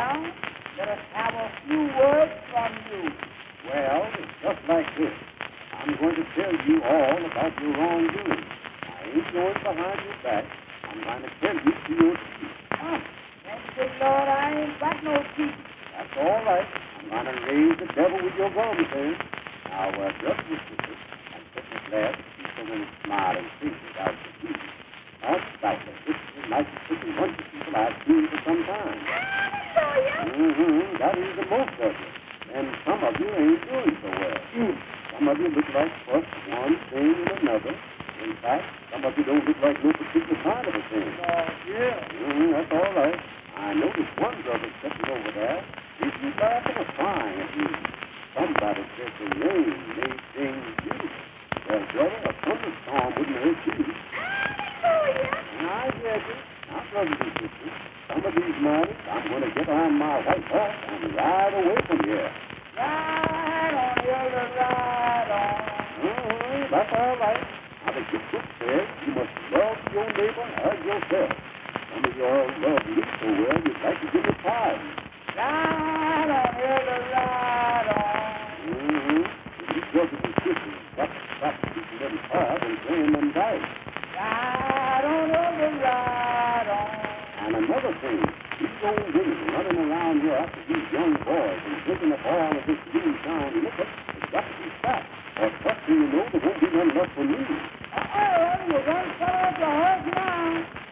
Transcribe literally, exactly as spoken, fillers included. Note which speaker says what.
Speaker 1: down. Let us have a few words from you.
Speaker 2: Well, it's just like this. I'm going to tell you all about your wrongdoing. I ain't going behind your back. I'm going to tell you to your teeth.
Speaker 1: Huh? Thank the Lord, I ain't got no teeth.
Speaker 2: That's all right. I'm going to raise the devil with your gums, then. Now, uh, just listen to it. I'm sitting glad to see so many smiling faces out the teeth. That's doubtless. This is the nicest looking bunch of people I've seen for some time. Mm-hmm. That is the most of you. And some of you ain't doing so well. Mm. Some of you look like first one thing and another. In fact, some of you don't look like no particular kind of a thing.
Speaker 1: Oh, yeah.
Speaker 2: Mm, that's all right. I noticed one brother sitting over there. He's laughing or crying at me. Somebody said the rain made things beautiful. Well, brother, a thunderstorm wouldn't hurt you. I hear you. Now, brothers and sisters, some of these mornings I'm going to get on my white horse and ride away from here.
Speaker 1: Ride on, Elder, ride on.
Speaker 2: Mm-hmm, that's all right. Now, the good book says you must love your neighbor as yourself. Some of you all love me so well you'd like to give me pardon.
Speaker 1: Ride on, Elder, ride on.
Speaker 2: Mm-hmm. These brothers and sisters got to stop shooting them hard and playing them dice.
Speaker 1: Ride on, Elder, ride on.
Speaker 2: And another thing, these old women running around here after these young boys and drinking up all of this moonshine liquor has got